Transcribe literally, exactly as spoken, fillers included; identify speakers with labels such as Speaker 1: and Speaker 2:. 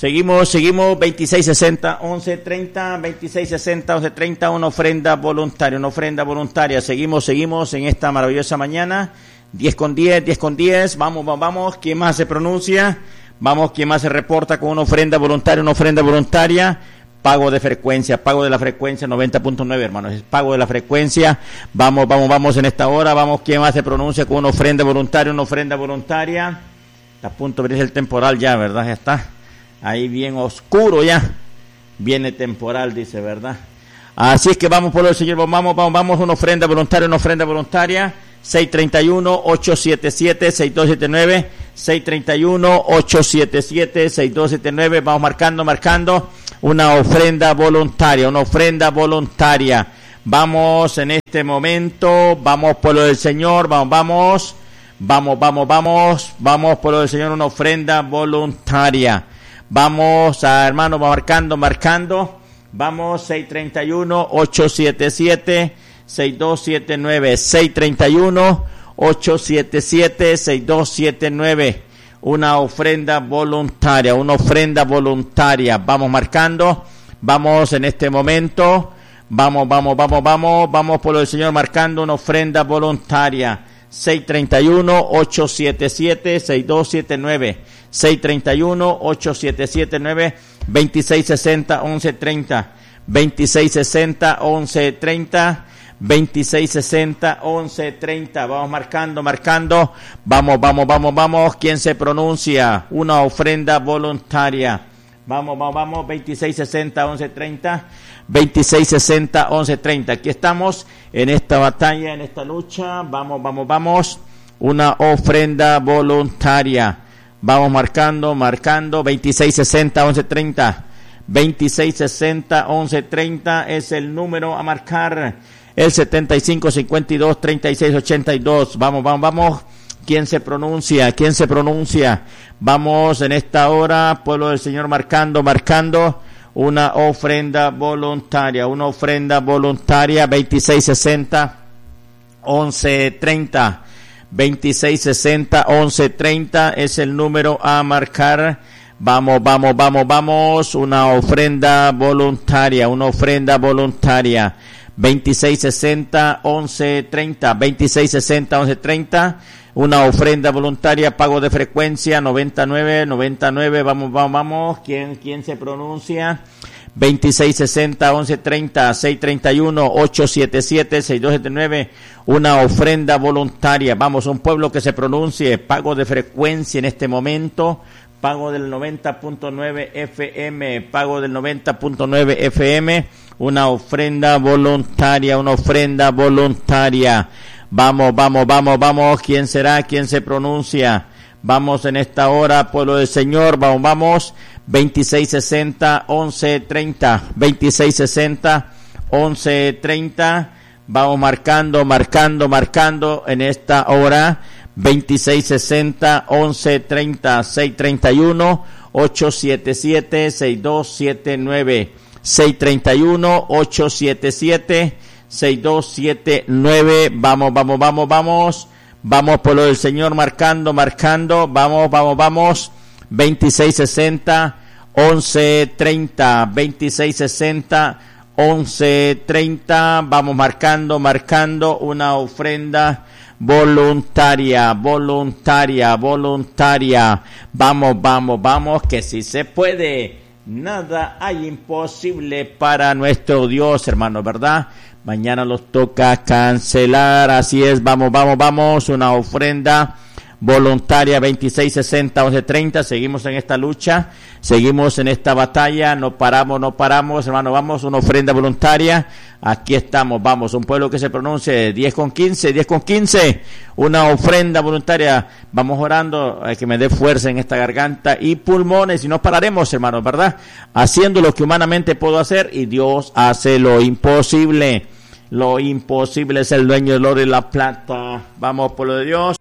Speaker 1: Seguimos, seguimos, veintiséis sesenta, once treinta, veintiséis sesenta, once treinta, una ofrenda voluntaria, una ofrenda voluntaria. Seguimos, seguimos en esta maravillosa mañana, diez con diez, diez con diez, vamos, vamos, vamos, ¿quién más se pronuncia? Vamos, ¿quién más se reporta con una ofrenda voluntaria, una ofrenda voluntaria? Pago de frecuencia, pago de la frecuencia noventa punto nueve, hermanos, es pago de la frecuencia. Vamos, vamos, vamos en esta hora, vamos, ¿quién más se pronuncia con una ofrenda voluntaria, una ofrenda voluntaria? Está a punto de venir el temporal ya, ¿verdad? Ya está. Ahí bien oscuro ya, viene temporal, dice, ¿verdad? Así es que vamos por el Señor, vamos, vamos, vamos, una ofrenda voluntaria, una ofrenda voluntaria, seis treinta y uno, ochocientos setenta y siete, sesenta y dos setenta y nueve, seis treinta y uno, ochocientos setenta y siete, sesenta y dos setenta y nueve, vamos marcando, marcando, una ofrenda voluntaria, una ofrenda voluntaria, vamos en este momento, vamos por lo del Señor, vamos, vamos, vamos, vamos, vamos, vamos por lo del Señor, una ofrenda voluntaria. Vamos a, hermano, va marcando, marcando. Vamos, seis treinta y uno, ochocientos setenta y siete, sesenta y dos setenta y nueve. seis treinta y uno, ochocientos setenta y siete, sesenta y dos setenta y nueve. Una ofrenda voluntaria, una ofrenda voluntaria. Vamos marcando. Vamos en este momento. Vamos, vamos, vamos, vamos. Vamos por lo del Señor marcando una ofrenda voluntaria. seis treinta y uno, ochocientos setenta y siete, sesenta y dos setenta y nueve. seis treinta y uno, ochocientos setenta y siete, nueve, veintiséis sesenta, once treinta, veintiséis sesenta, once treinta, veintiséis sesenta, once treinta, vamos marcando, marcando, vamos, vamos, vamos, vamos, ¿quién se pronuncia? Una ofrenda voluntaria, vamos, vamos, vamos, veintiséis sesenta, once treinta, veintiséis sesenta, once treinta, aquí estamos en esta batalla, en esta lucha, vamos, vamos, vamos, una ofrenda voluntaria. Vamos marcando, marcando, veintiséis sesenta, once treinta, veintiséis sesenta, once treinta es el número a marcar, el setenta y cinco, cincuenta y dos, treinta y seis, ochenta y dos, vamos, vamos, vamos, ¿quién se pronuncia? ¿Quién se pronuncia? Vamos en esta hora, pueblo del Señor, marcando, marcando, una ofrenda voluntaria, una ofrenda voluntaria, veintiséis sesenta, once treinta, veintiséis sesenta, once treinta es el número a marcar. Vamos, vamos, vamos, vamos. Una ofrenda voluntaria, una ofrenda voluntaria. veintiséis sesenta, once treinta, veintiséis sesenta, once treinta. Una ofrenda voluntaria, pago de frecuencia noventa y nueve, noventa y nueve. Vamos, vamos, vamos. ¿Quién, quién se pronuncia? veintiséis sesenta, once treinta, seis treinta y uno, ochocientos setenta y siete, sesenta y dos setenta y nueve, una ofrenda voluntaria. Vamos, un pueblo que se pronuncie, pago de frecuencia en este momento, pago del noventa punto nueve F M, pago del noventa punto nueve F M, una ofrenda voluntaria, una ofrenda voluntaria. Vamos, vamos, vamos, vamos, ¿quién será? ¿Quién se pronuncia? Vamos en esta hora, pueblo del Señor, vamos, vamos, veintiséis sesenta, once treinta, veintiséis sesenta, once treinta, vamos marcando, marcando, marcando en esta hora, veintiséis sesenta, once treinta, seis treinta y uno, ochocientos setenta y siete, sesenta y dos setenta y nueve, seis treinta y uno, ochocientos setenta y siete, sesenta y dos setenta y nueve, vamos, vamos, vamos, vamos. Vamos por lo del Señor marcando, marcando, vamos, vamos, vamos, veintiséis sesenta, once treinta, veintiséis sesenta, once treinta, vamos marcando, marcando, una ofrenda voluntaria, voluntaria, voluntaria, vamos, vamos, vamos, que si se puede, nada hay imposible para nuestro Dios, hermano, ¿verdad? Mañana los toca cancelar, así es, vamos, vamos, vamos, una ofrenda voluntaria, veintiséis sesenta, once treinta, seguimos en esta lucha, seguimos en esta batalla, no paramos, no paramos, hermano, vamos, una ofrenda voluntaria, aquí estamos, vamos, un pueblo que se pronuncie, diez con quince, diez con quince, una ofrenda voluntaria, vamos orando, eh, que me dé fuerza en esta garganta y pulmones, y no pararemos, hermanos, ¿verdad? Haciendo lo que humanamente puedo hacer, y Dios hace lo imposible, lo imposible es el dueño del oro y la plata, vamos por lo de Dios.